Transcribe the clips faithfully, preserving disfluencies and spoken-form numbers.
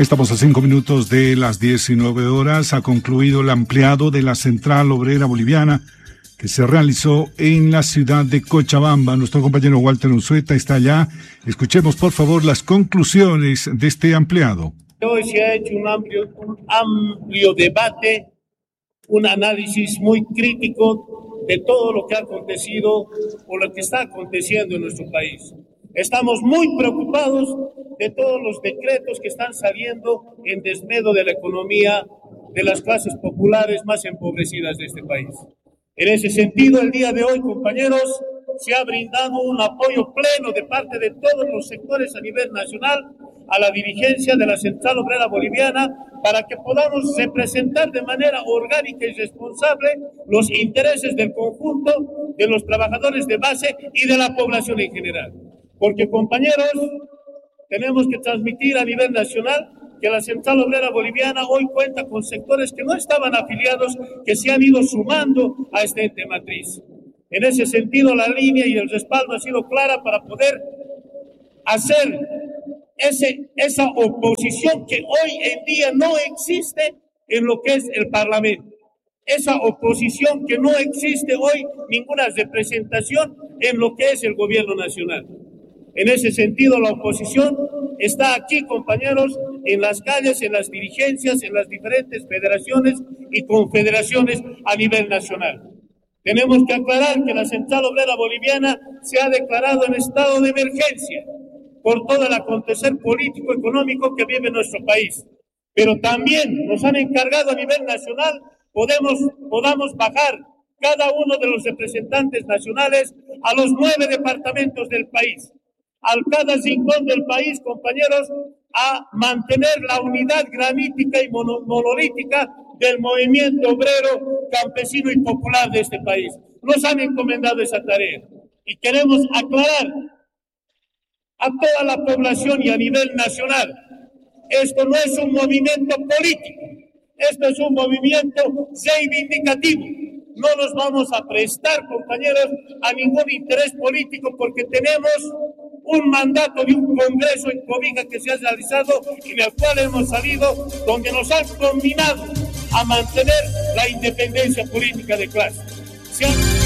Estamos a cinco minutos de las diecinueve horas. Ha concluido el ampliado de la Central Obrera Boliviana que se realizó en la ciudad de Cochabamba. Nuestro compañero Walter Unzueta está allá. Escuchemos, por favor, las conclusiones de este ampliado. Hoy se ha hecho un amplio, un amplio debate, un análisis muy crítico de todo lo que ha acontecido o lo que está aconteciendo en nuestro país. Estamos muy preocupados de todos los decretos que están saliendo en desmedro de la economía de las clases populares más empobrecidas de este país. En ese sentido, el día de hoy, compañeros, se ha brindado un apoyo pleno de parte de todos los sectores a nivel nacional a la dirigencia de la Central Obrera Boliviana para que podamos representar de manera orgánica y responsable los intereses del conjunto de los trabajadores de base y de la población en general. Porque, compañeros, tenemos que transmitir a nivel nacional que la Central Obrera Boliviana hoy cuenta con sectores que no estaban afiliados, que se han ido sumando a este ente matriz. En ese sentido, la línea y el respaldo ha sido clara para poder hacer ese, esa oposición que hoy en día no existe en lo que es el Parlamento. Esa oposición que no existe hoy, ninguna representación en lo que es el gobierno nacional. En ese sentido, la oposición está aquí, compañeros, en las calles, en las dirigencias, en las diferentes federaciones y confederaciones a nivel nacional. Tenemos que aclarar que la Central Obrera Boliviana se ha declarado en estado de emergencia por todo el acontecer político-económico que vive nuestro país. Pero también nos han encargado a nivel nacional, podemos, podamos bajar cada uno de los representantes nacionales a los nueve departamentos del país, al cada rincón del país, compañeros, a mantener la unidad granítica y mono, monolítica del movimiento obrero, campesino y popular de este país. Nos han encomendado esa tarea y queremos aclarar a toda la población y a nivel nacional, esto no es un movimiento político, esto es un movimiento reivindicativo. No nos vamos a prestar, compañeros, a ningún interés político porque tenemos un mandato de un congreso en Cobija que se ha realizado y en el cual hemos salido, donde nos han combinado a mantener la independencia política de clase. ¿Sí?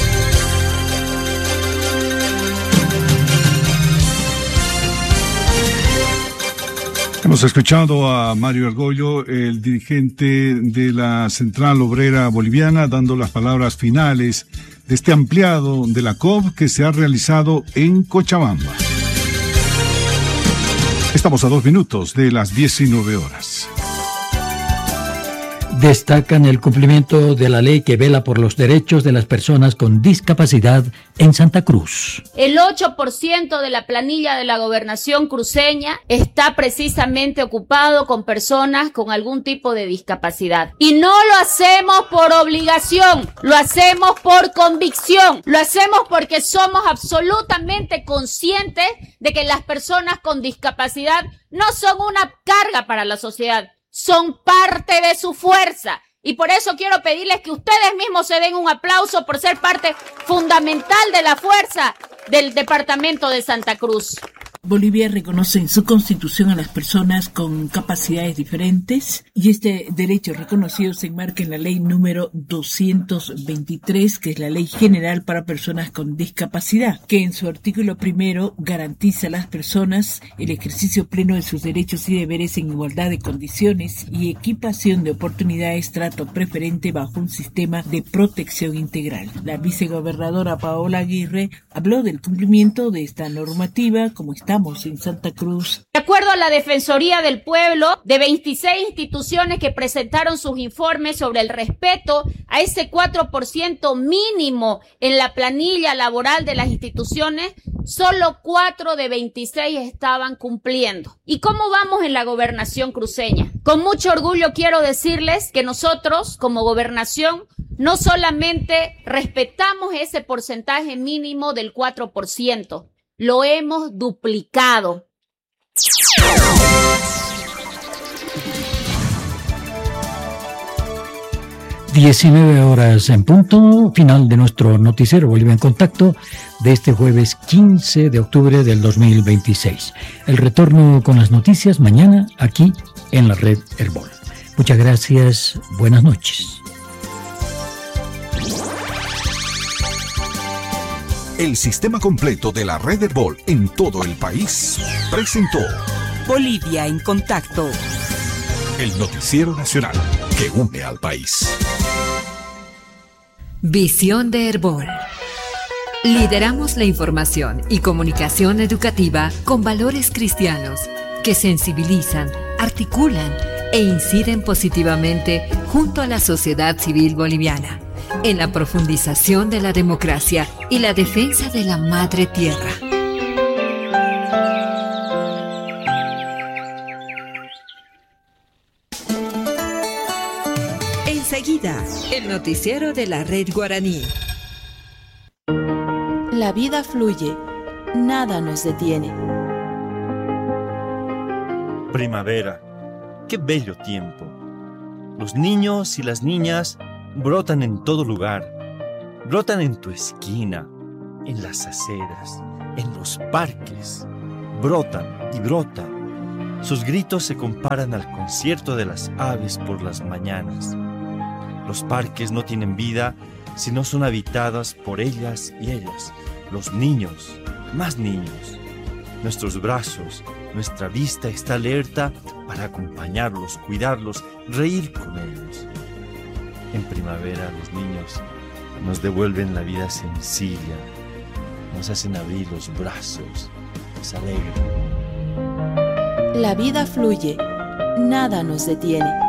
Hemos escuchado a Mario Argollo, el dirigente de la Central Obrera Boliviana, dando las palabras finales de este ampliado de la C O B que se ha realizado en Cochabamba. Estamos a dos minutos de las diecinueve horas. Destacan el cumplimiento de la ley que vela por los derechos de las personas con discapacidad en Santa Cruz. El ocho por ciento de la planilla de la gobernación cruceña está precisamente ocupado con personas con algún tipo de discapacidad. Y no lo hacemos por obligación, lo hacemos por convicción, lo hacemos porque somos absolutamente conscientes de que las personas con discapacidad no son una carga para la sociedad. Son parte de su fuerza y por eso quiero pedirles que ustedes mismos se den un aplauso por ser parte fundamental de la fuerza del departamento de Santa Cruz. Bolivia reconoce en su constitución a las personas con capacidades diferentes y este derecho reconocido se enmarca en la ley número doscientos veintitrés, que es la ley general para personas con discapacidad, que en su artículo primero garantiza a las personas el ejercicio pleno de sus derechos y deberes en igualdad de condiciones y equipación de oportunidades, trato preferente bajo un sistema de protección integral. La vicegobernadora Paola Aguirre habló del cumplimiento de esta normativa como está en Santa Cruz. De acuerdo a la Defensoría del Pueblo, de veintiséis instituciones que presentaron sus informes sobre el respeto a ese cuatro por ciento mínimo en la planilla laboral de las instituciones, solo cuatro de veintiséis estaban cumpliendo. ¿Y cómo vamos en la gobernación cruceña? Con mucho orgullo quiero decirles que nosotros, como gobernación, no solamente respetamos ese porcentaje mínimo del cuatro por ciento, lo hemos duplicado. diecinueve horas en punto, final de nuestro noticiero Bolivia en Contacto. de este jueves quince de octubre del dos mil veintiséis. El retorno con las noticias mañana aquí en la Red Herbol. Muchas gracias, buenas noches. El sistema completo de la Red Herbol en todo el país presentó Bolivia en Contacto, el noticiero nacional que une al país. Visión de Herbol. Lideramos la información y comunicación educativa con valores cristianos que sensibilizan, articulan e inciden positivamente junto a la sociedad civil boliviana en la profundización de la democracia y la defensa de la madre tierra. Enseguida, el noticiero de la Red Guaraní. La vida fluye, nada nos detiene. Primavera, qué bello tiempo. Los niños y las niñas brotan en todo lugar. Brotan en tu esquina, en las aceras, en los parques. Brotan y brotan. Sus gritos se comparan al concierto de las aves por las mañanas. Los parques no tienen vida si no son habitadas por ellas y ellas, los niños, más niños. Nuestros brazos, nuestra vista está alerta para acompañarlos, cuidarlos, reír con ellos. En primavera los niños nos devuelven la vida sencilla, nos hacen abrir los brazos, nos alegran. La vida fluye, nada nos detiene.